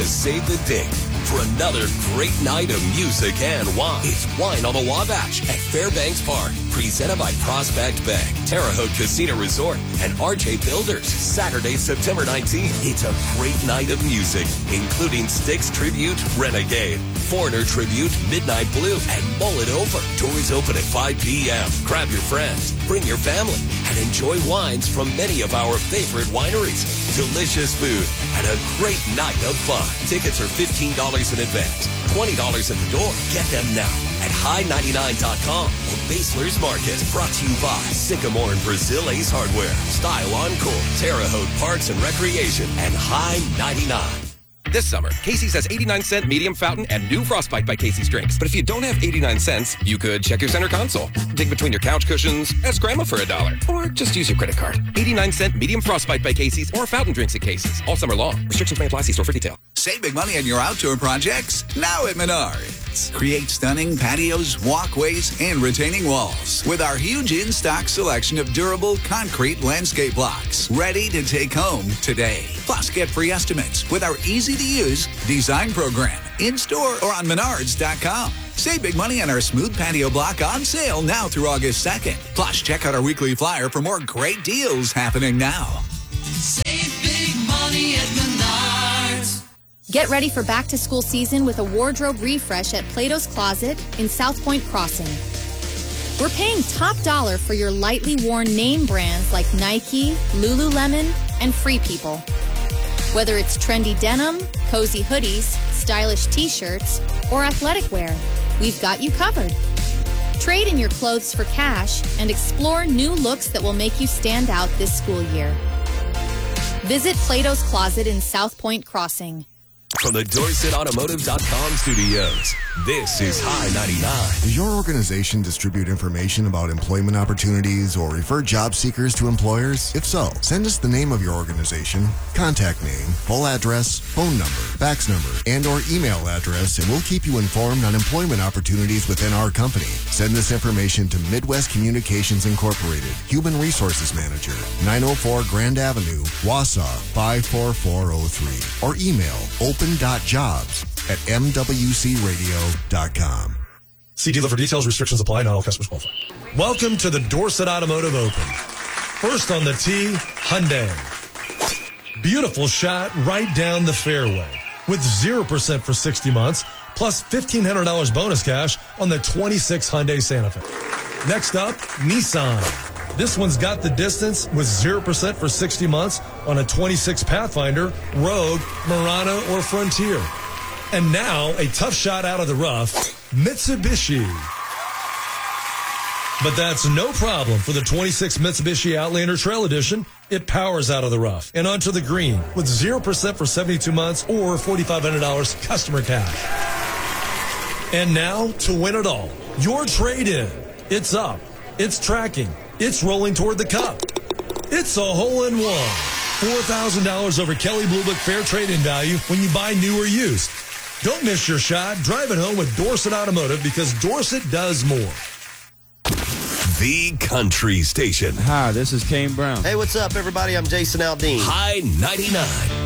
to save the date for another great night of music and wine. It's Wine on the Wabash at Fairbanks Park, presented by Prospect Bank, Terre Haute Casino Resort, and RJ Builders. Saturday, September 19th. It's a great night of music, including Styx Tribute, Renegade, Foreigner Tribute, Midnight Blue, and Mull It Over. Doors open at 5 p.m. Grab your friends, bring your family, and enjoy wines from many of our favorite wineries. Delicious food and a great night of fun. Tickets are $15 in advance, $20 at the door. Get them now at high99.com or Basler's Market. Brought to you by Sycamore and Brazil Ace Hardware, Style Encore, Terre Haute Parks and Recreation, and High 99. This summer, Casey's has 89-cent medium fountain and new Frostbite by Casey's drinks. But if you don't have 89 cents, you could check your center console, dig between your couch cushions, ask Grandma for $1, or just use your credit card. 89-cent medium Frostbite by Casey's or fountain drinks at Casey's all summer long. Restrictions may apply. See store for detail. Save big money on your outdoor projects now at Menards. Create stunning patios, walkways, and retaining walls with our huge in-stock selection of durable concrete landscape blocks ready to take home today. Plus, get free estimates with our easy-to-use design program in-store or on Menards.com. Save big money on our smooth patio block on sale now through August 2nd. Plus, check out our weekly flyer for more great deals happening now. Save big money at Menards. Get ready for back-to-school season with a wardrobe refresh at Plato's Closet in South Point Crossing. We're paying top dollar for your lightly worn name brands like Nike, Lululemon, and Free People. Whether it's trendy denim, cozy hoodies, stylish t-shirts, or athletic wear, we've got you covered. Trade in your clothes for cash and explore new looks that will make you stand out this school year. Visit Plato's Closet in South Point Crossing. From the DorsetAutomotive.com studios, this is High 99. Does your organization distribute information about employment opportunities or refer job seekers to employers? If so, send us the name of your organization, contact name, full address, phone number, fax number, and or email address, and we'll keep you informed on employment opportunities within our company. Send this information to Midwest Communications Incorporated, Human Resources Manager, 904 Grand Avenue, Wausau 54403, or email open.jobs@mwcradio.com. See dealer for details. Restrictions apply. Not all customers qualify. Welcome to the Dorset Automotive Open. First on the tee, Hyundai. Beautiful shot right down the fairway with 0% for 60 months, plus $1,500 bonus cash on the 26 Hyundai Santa Fe. Next up, Nissan. This one's got the distance with 0% for 60 months on a 26 Pathfinder, Rogue, Murano, or Frontier. And now, a tough shot out of the rough, Mitsubishi. But that's no problem for the 26 Mitsubishi Outlander Trail Edition. It powers out of the rough and onto the green with 0% for 72 months or $4,500 customer cash. And now, to win it all, your trade-in. It's up. It's tracking. It's rolling toward the cup. It's a hole-in-one. $4,000 over Kelley Blue Book fair trade-in value when you buy new or used. Don't miss your shot. Drive it home with Dorset Automotive because Dorset does more. The Country Station. Hi, this is Kane Brown. Hey, what's up, everybody? I'm Jason Aldean. High 99.